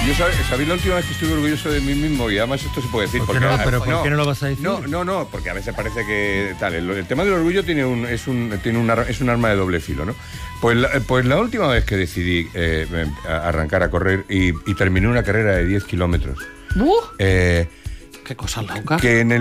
Yo sabéis la última vez que estuve orgulloso de mí mismo, y además esto se puede decir. ¿Por qué no lo vas a decir? No, porque a veces parece que tal. El tema del orgullo es un arma de doble filo, ¿no? Pues la última vez que decidí arrancar a correr y terminé una carrera de 10 kilómetros. Qué cosa loca.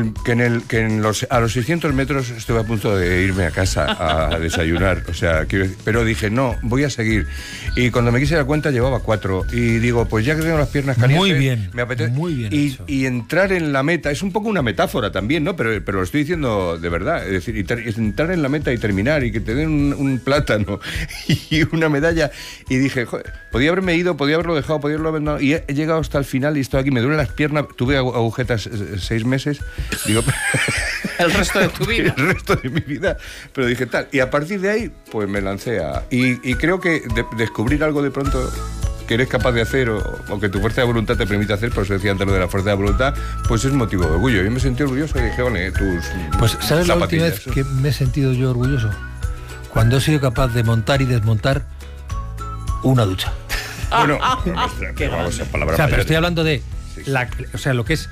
A los 600 metros estuve a punto de irme a casa a desayunar. O sea, pero dije, no, voy a seguir. Y cuando me quise dar cuenta, llevaba 4. Y digo, pues ya que tengo las piernas calientes... Muy bien, me apetece. Muy bien y entrar en la meta, es un poco una metáfora también, ¿no? Pero lo estoy diciendo de verdad. Es decir, entrar en la meta y terminar, y que te den un plátano y una medalla. Y dije, joder, podía haberme ido, podía haberlo dejado, podía haberlo abandonado. Y he llegado hasta el final y estoy aquí. Me duelen las piernas, tuve agujetas 6 meses, digo... El resto de tu vida. El resto de mi vida. Pero dije tal. Y a partir de ahí, pues me lancé y creo que descubrir algo de pronto que eres capaz de hacer o que tu fuerza de voluntad te permite hacer, por eso decía antes lo de la fuerza de voluntad, pues es motivo de orgullo. Yo me sentí orgulloso y dije, vale, Pues ¿sabes la última vez que me he sentido yo orgulloso? Cuando he sido capaz de montar y desmontar una ducha. Bueno, vamos a palabras pero estoy hablando de lo que es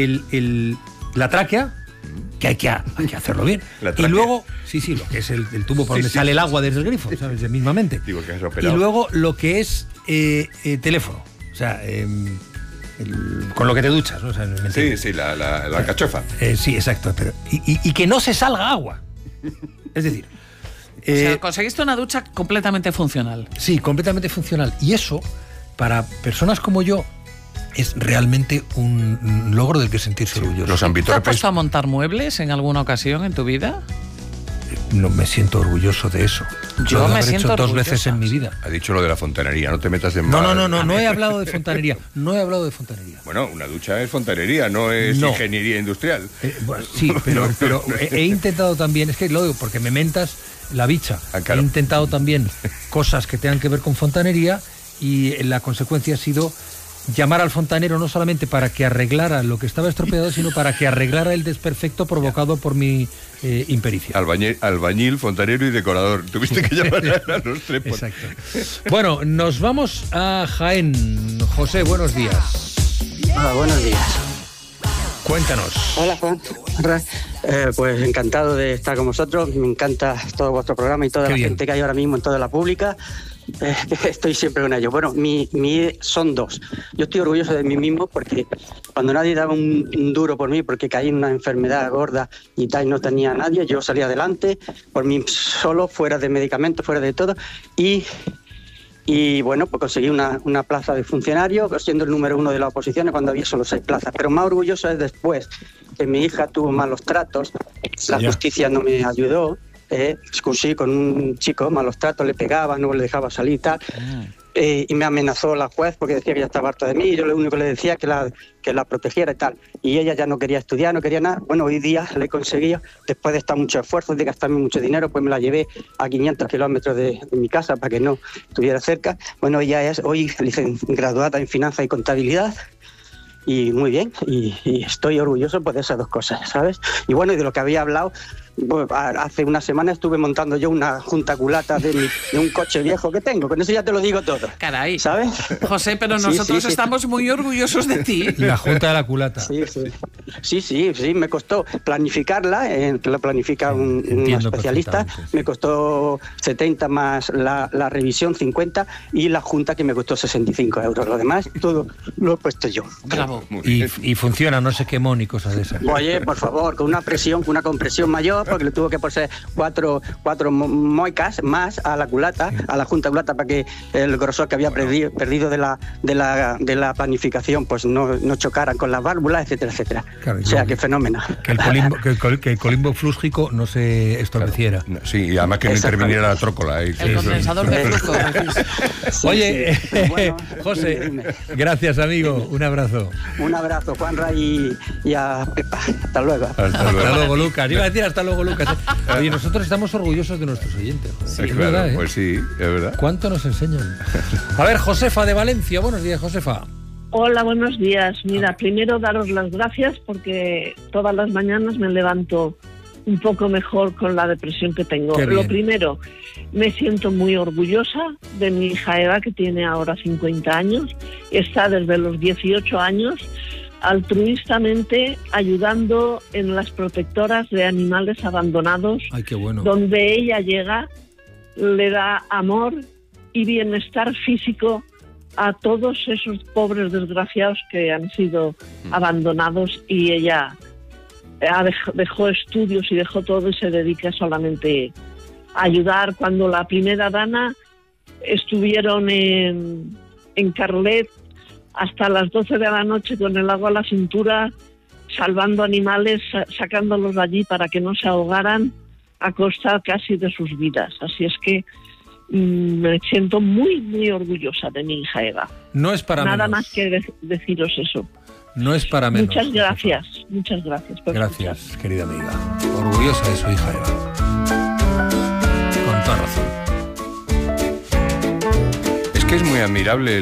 la tráquea, que hay que hacerlo bien. Y luego, lo que es el tubo por donde sale el agua desde el grifo, ¿sabes? Mismamente. Digo que has operado. Y luego lo que es teléfono, o sea, con lo que te duchas, ¿no? O sea, la cachofa. Sí, exacto. Pero, y que no se salga agua. Es decir... o sea, conseguiste una ducha completamente funcional. Sí, completamente funcional. Y eso, para personas como yo, es realmente un logro del que sentirse orgulloso. ¿Te has puesto a montar muebles en alguna ocasión en tu vida? No me siento orgulloso de eso. Yo me siento hecho 2 veces en mi vida. Ha dicho lo de la fontanería, no te metas en... No he hablado de fontanería. Bueno, una ducha es fontanería, no es ingeniería industrial. Sí, pero he intentado también, es que lo digo porque me mentas la bicha. Claro. He intentado también cosas que tengan que ver con fontanería y la consecuencia ha sido llamar al fontanero no solamente para que arreglara lo que estaba estropeado, sino para que arreglara el desperfecto provocado por mi impericia. Albañil, fontanero y decorador. Tuviste que llamar a los 3. Exacto. Bueno, nos vamos a Jaén. José, buenos días. Hola, buenos días. Cuéntanos. Hola, Juan. Pues encantado de estar con vosotros. Me encanta todo vuestro programa y toda la gente que hay ahora mismo en toda la pública. Estoy siempre con ellos. Bueno, son 2. Yo estoy orgulloso de mí mismo porque cuando nadie daba un duro por mí, porque caí en una enfermedad gorda y tal, y no tenía a nadie, yo salí adelante por mí solo, fuera de medicamentos, fuera de todo, y bueno, pues conseguí una plaza de funcionario, siendo el número 1 de la oposición cuando había solo 6 plazas. Pero más orgulloso es después que mi hija tuvo malos tratos, la justicia no me ayudó. Discutí con un chico, malos tratos, le pegaba, no le dejaba salir y tal. Y me amenazó la juez porque decía que ya estaba harta de mí, y yo lo único que le decía que la protegiera y tal. Y ella ya no quería estudiar, no quería nada. Bueno, hoy día le he conseguido, después de estar mucho esfuerzo, de gastarme mucho dinero, pues me la llevé a 500 kilómetros de mi casa para que no estuviera cerca. Bueno, ella es hoy graduada en Finanzas y Contabilidad. Y muy bien, y estoy orgulloso pues, de esas 2 cosas, ¿sabes? Y bueno, y de lo que había hablado, pues, hace una semana estuve montando yo una junta culata de un coche viejo que tengo. Con eso ya te lo digo todo. Caray. ¿Sabes? José, pero nosotros estamos muy orgullosos de ti. La junta de la culata. Sí, me costó planificarla, que lo planifica un especialista. Me costó 70 más la revisión, 50, y la junta que me costó 65 euros. Lo demás, todo lo he puesto yo. Bravo. Y funciona, no se quemó ni cosas de esas. Oye, por favor, con una compresión mayor, porque le tuvo que poner 4 moicas más a la culata, a la junta culata, para que el grosor que había perdido de la planificación pues no chocaran con las válvulas, etcétera, etcétera. Claro, o sea, qué fenómeno. Que el colimbo flúsgico no se estableciera. Claro. Sí, y además que no interviniera la trócola. El condensador de flujo. Oye, bueno, José, gracias, amigo. Un abrazo. Un abrazo, Juanra, y a Pepa. Hasta luego. Hasta luego, Lucas. Iba a decir hasta luego, Lucas. Oye, nosotros estamos orgullosos de nuestros oyentes. Sí, claro, verdad, pues sí, es verdad. ¿Cuánto nos enseñan? A ver, Josefa de Valencia. Buenos días, Josefa. Hola, buenos días. Mira, primero daros las gracias porque todas las mañanas me levanto un poco mejor con la depresión que tengo. Lo primero, me siento muy orgullosa de mi hija Eva, que tiene ahora 50 años, está desde los 18 años altruistamente ayudando en las protectoras de animales abandonados. Ay, qué bueno. Donde ella llega, le da amor y bienestar físico a todos esos pobres desgraciados que han sido abandonados, y ella dejó estudios y dejó todo y se dedica solamente a ayudar. Cuando la primera dana estuvieron en Carlet hasta las 12 de la noche con el agua a la cintura, salvando animales, sacándolos de allí para que no se ahogaran a costa casi de sus vidas. Así es que me siento muy, muy orgullosa de mi hija Eva. No es para nada menos. Más que deciros eso. No es para menos. Muchas gracias. Muchas gracias. Gracias, escuchar. Querida amiga. Orgullosa de su hija Eva. Con toda razón. Es que es muy admirable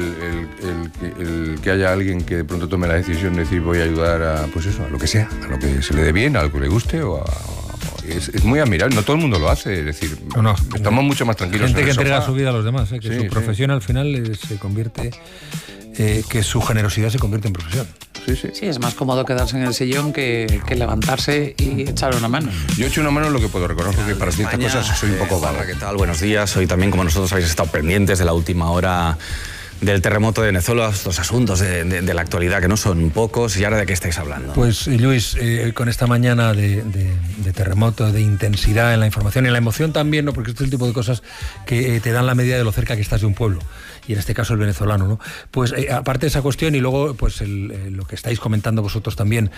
el que haya alguien que de pronto tome la decisión de decir voy a ayudar a, pues eso, a lo que sea, a lo que se le dé bien, a lo que le guste o a... Es muy admirable, no todo el mundo lo hace, es decir, estamos mucho más tranquilos. Gente que entrega su vida a los demás, que su profesión al final se convierte, que su generosidad se convierte en profesión. Sí, es más cómodo quedarse en el sillón que levantarse y echar una mano. Yo echo una mano en lo que puedo, reconozco que para ciertas cosas soy un poco vago. ¿Qué tal? Buenos días. Hoy también, como nosotros, habéis estado pendientes de la última hora del terremoto de Venezuela, los asuntos de la actualidad, que no son pocos. ¿Y ahora de qué estáis hablando? Pues, Luis, con esta mañana de terremoto, de intensidad en la información y en la emoción también, ¿no? Porque este es el tipo de cosas que te dan la medida de lo cerca que estás de un pueblo. Y en este caso el venezolano, ¿no? Pues aparte de esa cuestión y luego pues lo que estáis comentando vosotros también,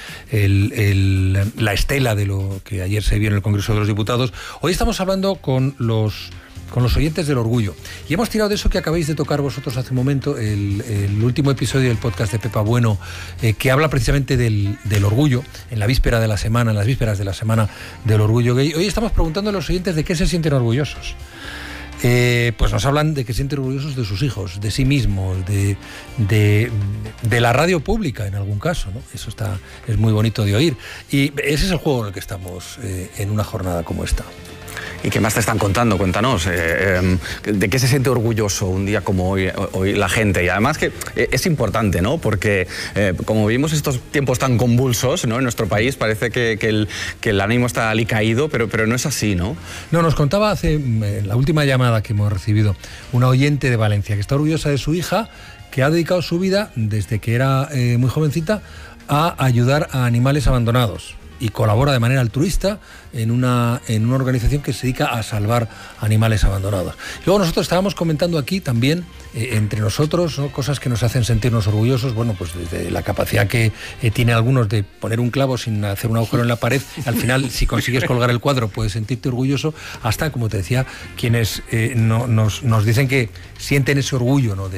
la estela de lo que ayer se vio en el Congreso de los Diputados, hoy estamos hablando con los oyentes del orgullo. Y hemos tirado de eso que acabáis de tocar vosotros hace un momento, el último episodio del podcast de Pepa Bueno, que habla precisamente del orgullo, en las vísperas de la semana del orgullo gay. Hoy estamos preguntando a los oyentes de qué se sienten orgullosos. Pues nos hablan de que se sienten orgullosos de sus hijos, de sí mismos, de la radio pública en algún caso, ¿no? Eso es muy bonito de oír. Y ese es el juego en el que estamos en una jornada como esta. ¿Y qué más te están contando? Cuéntanos. ¿De qué se siente orgulloso un día como hoy la gente? Y además que es importante, ¿no? Porque como vivimos estos tiempos tan convulsos, ¿no? En nuestro país parece que el ánimo está alicaído, pero no es así, ¿no? No, nos contaba en la última llamada que hemos recibido una oyente de Valencia que está orgullosa de su hija, que ha dedicado su vida, desde que era muy jovencita, a ayudar a animales abandonados. Y colabora de manera altruista en una organización que se dedica a salvar animales abandonados. Luego nosotros estábamos comentando aquí también, entre nosotros, ¿no? Cosas que nos hacen sentirnos orgullosos, bueno, pues desde la capacidad que tiene algunos de poner un clavo sin hacer un agujero en la pared, al final, si consigues colgar el cuadro, puedes sentirte orgulloso, hasta, como te decía, quienes nos dicen que sienten ese orgullo, ¿no?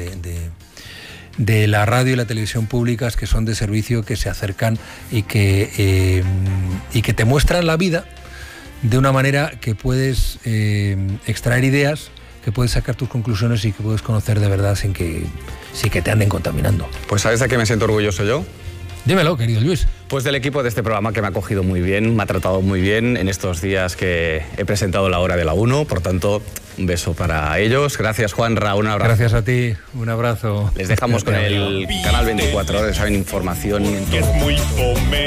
de la radio y la televisión públicas, que son de servicio, que se acercan y que te muestran la vida de una manera que puedes extraer ideas, que puedes sacar tus conclusiones y que puedes conocer de verdad sin que te anden contaminando. Pues ¿sabes de qué me siento orgulloso yo? Dímelo, querido Luis. Pues del equipo de este programa, que me ha acogido muy bien, me ha tratado muy bien en estos días que he presentado la hora de la 1, por tanto, un beso para ellos. Gracias, Juanra, un abrazo. Gracias a ti, un abrazo. Les dejamos con el canal 24 Horas, saben información. Es muy fome.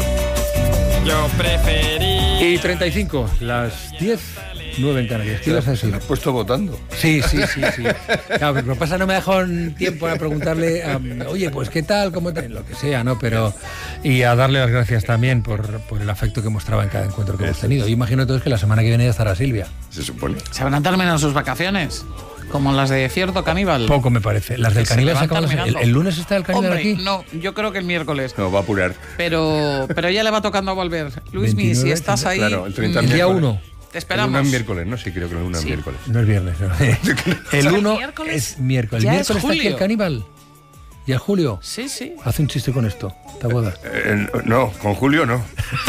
Yo preferí. Y 35, las 10:09 en Canarias. ¿Qué ibas a decir? ¿Me has puesto votando? Sí. Claro, pero lo que pasa, no me dejo tiempo a preguntarle, oye, pues qué tal, cómo te... lo que sea, ¿no? Pero... Y a darle las gracias también por el afecto que mostraba en cada encuentro que hemos tenido. Yo imagino entonces que la semana que viene ya estará Silvia. Se supone. ¿Se habrán terminado sus vacaciones? Como las de Cierto Caníbal. Poco me parece. Las del Caníbal se acaban ¿El lunes está el Caníbal aquí? No, yo creo que el miércoles. No, va a apurar. Pero ya le va tocando a volver. Luismi, si estás ahí... Claro, el 30 el día 1. Te esperamos. El 1 es miércoles, ¿no? Sí, creo que el 1 es miércoles. No es viernes, no. El 1 es miércoles. ¿El miércoles está aquí el Caníbal? ¿Y el Julio? Sí. Haz un chiste con esto. ¿Te acuerdas? No, con Julio no.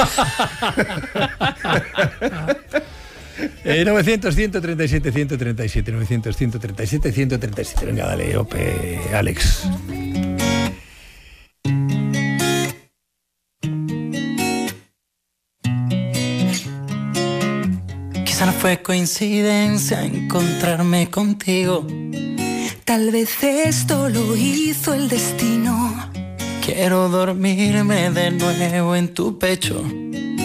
900, 137, 137, 900, 137, 137. Venga, dale, Ope, Alex. Quizá no fue coincidencia encontrarme contigo. Tal vez esto lo hizo el destino. Quiero dormirme de nuevo en tu pecho,